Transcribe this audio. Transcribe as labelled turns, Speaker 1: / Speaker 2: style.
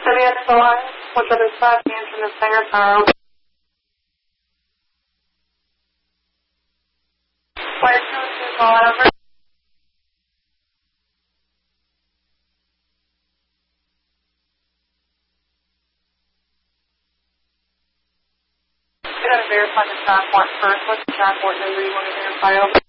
Speaker 1: WX1, which other side, answer the singer car. Where to call over? You gotta verify the transport first. What's the transport number you want to verify over?